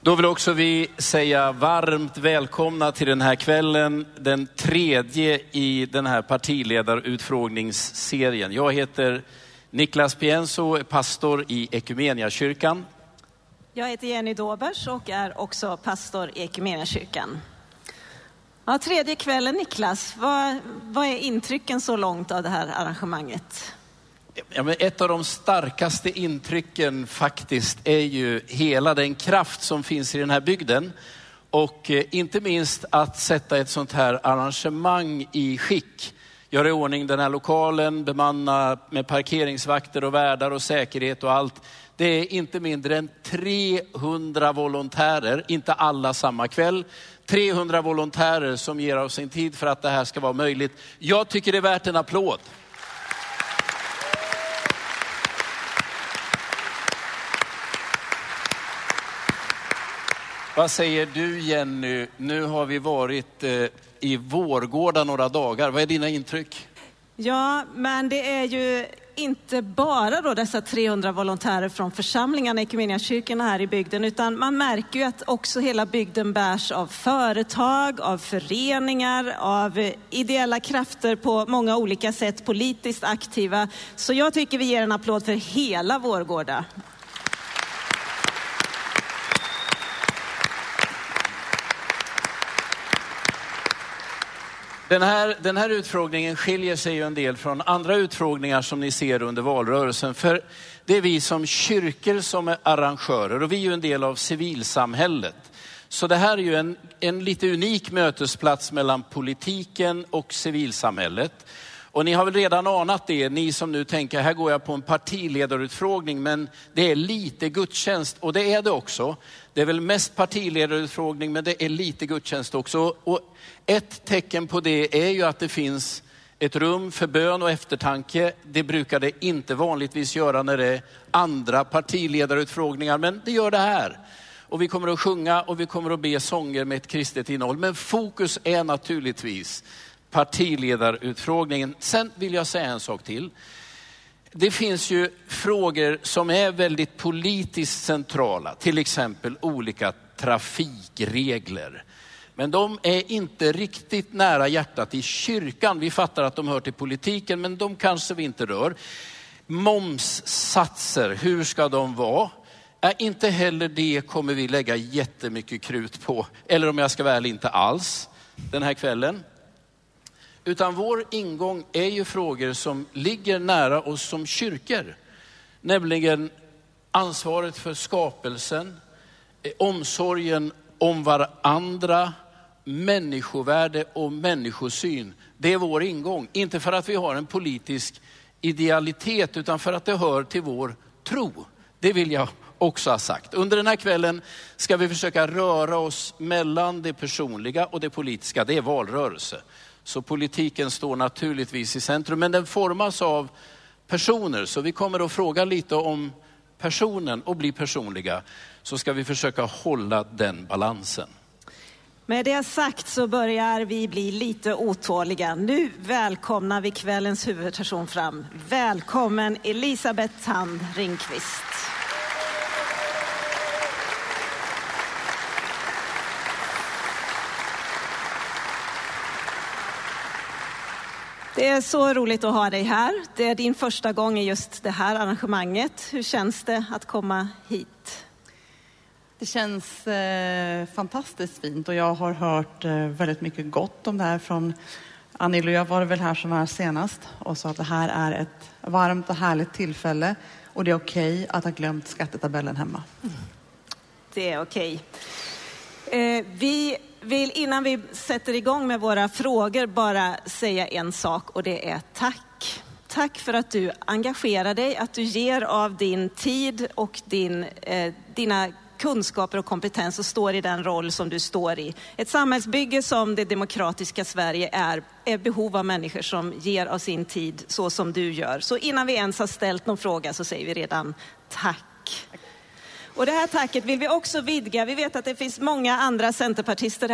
Då vill också vi säga varmt välkomna till den här kvällen, den tredje i den här partiledarutfrågningsserien. Jag heter Niklas Pienso, pastor i Equmeniakyrkan. Jag heter Jenny Dobers och är också pastor i Equmeniakyrkan. Ja, tredje kvällen, Niklas. Vad är intrycken så långt av det här arrangemanget? Ja, men ett av de starkaste intrycken faktiskt är ju hela den kraft som finns i den här bygden. Och inte minst att sätta ett sånt här arrangemang i skick. Göra i ordning den här lokalen, bemanna med parkeringsvakter och värdar och säkerhet och allt. Det är inte mindre än 300 volontärer, inte alla samma kväll. 300 volontärer som ger av sin tid för att det här ska vara möjligt. Jag tycker det är värt en applåd. Vad säger du, Jenny? Nu har vi varit i Vårgårda några dagar. Vad är dina intryck? Ja, men det är ju inte bara då dessa 300 volontärer från församlingarna i Equmeniakyrkan här i bygden, utan man märker ju att också hela bygden bärs av företag, av föreningar, av ideella krafter på många olika sätt, politiskt aktiva. Så jag tycker vi ger en applåd för hela Vårgårda. Den här utfrågningen skiljer sig ju en del från andra utfrågningar som ni ser under valrörelsen. För det är vi som kyrkor som är arrangörer och vi är ju en del av civilsamhället. Så det här är ju en lite unik mötesplats mellan politiken och civilsamhället. Och ni har väl redan anat det, ni som nu tänker här går jag på en partiledarutfrågning, men det är lite gudstjänst och det är det också. Det är väl mest partiledarutfrågning, men det är lite gudstjänst också. Och ett tecken på det är ju att det finns ett rum för bön och eftertanke. Det brukar det inte vanligtvis göra när det är andra partiledarutfrågningar, men det gör det här. Och vi kommer att sjunga och vi kommer att be sånger med ett kristet innehåll. Men fokus är naturligtvis partiledarutfrågningen. Sen vill jag säga en sak till. Det finns ju frågor som är väldigt politiskt centrala. Till exempel olika trafikregler. Men de är inte riktigt nära hjärtat i kyrkan. Vi fattar att de hör till politiken, men de kanske vi inte rör. Momssatser, hur ska de vara? Inte heller det kommer vi lägga jättemycket krut på. Eller om jag ska väl inte alls den här kvällen. Utan vår ingång är ju frågor som ligger nära oss som kyrkor. Nämligen ansvaret för skapelsen, omsorgen om varandra, människovärde och människosyn. Det är vår ingång. Inte för att vi har en politisk idealitet utan för att det hör till vår tro. Det vill jag också ha sagt. Under den här kvällen ska vi försöka röra oss mellan det personliga och det politiska. Det är valrörelse. Så politiken står naturligtvis i centrum, men den formas av personer. Så vi kommer att fråga lite om personen och bli personliga. Så ska vi försöka hålla den balansen. Med det sagt så börjar vi bli lite otåliga. Nu välkomnar vi kvällens huvudperson fram. Välkommen Elisabeth Thand Ringqvist. Det är så roligt att ha dig här. Det är din första gång i just det här arrangemanget. Hur känns det att komma hit? Det känns fantastiskt fint och jag har hört väldigt mycket gott om det här från Anil, och jag var väl här som var här senast och sa att det här är ett varmt och härligt tillfälle och det är okej att ha glömt skattetabellen hemma. Det är okej. Vi vill innan vi sätter igång med våra frågor bara säga en sak, och det är tack. Tack för att du engagerar dig, att du ger av din tid och dina kunskaper och kompetens och står i den roll som du står i. Ett samhällsbygge som det demokratiska Sverige är behov av människor som ger av sin tid så som du gör. Så innan vi ens har ställt någon fråga så säger vi redan tack. Och det här tacket vill vi också vidga. Vi vet att det finns många andra centerpartister här